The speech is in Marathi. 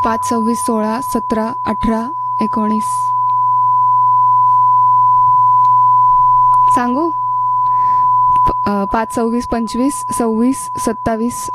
5, 26, 16, 17, 18, 19. सांगू? 5, 26, 25, 26, 27,